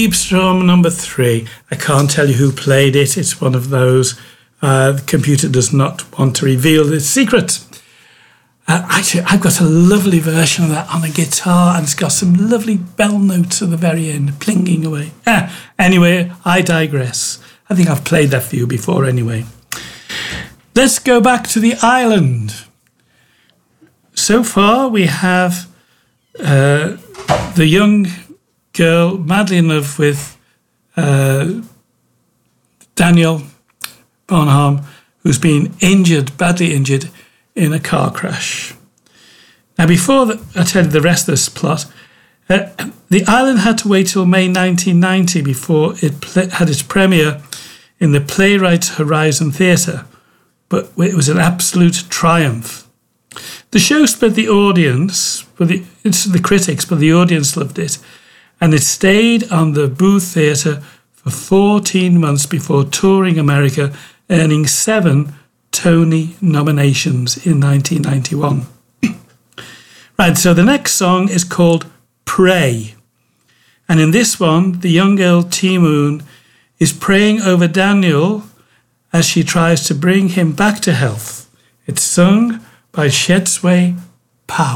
Strom number 3. I can't tell you who played it. It's one of those the computer does not want to reveal its secret. Actually, I've got a lovely version of that on a guitar, and it's got some lovely bell notes at the very end, plinging away. Anyway, I digress. I think I've played that for you before anyway. Let's go back to the island. So far, we have the young girl madly in love with Daniel Bonham, who's been badly injured in a car crash. Now, before I tell you the rest of this plot, the island had to wait till May 1990 before it had its premiere in the Playwrights Horizon Theatre, but it was an absolute triumph. The show split the audience, it's the critics, but the audience loved it, and it stayed on the Booth Theatre for 14 months before touring America, earning 7 Tony nominations in 1991. Right, so the next song is called Pray. And in this one, the young girl Ti Moon is praying over Daniel as she tries to bring him back to health. It's sung by Shetsue Pao.